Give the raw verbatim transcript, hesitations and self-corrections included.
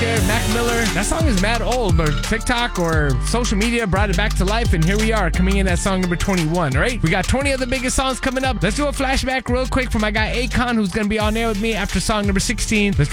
there. Mac Miller. That song is mad old, but TikTok or social media brought it back to life, and here we are coming in at song number twenty-one, all right? We got twenty of the biggest songs coming up. Let's do a flashback real quick for my guy Akon, who's going to be on air with me after song number sixteen. Let's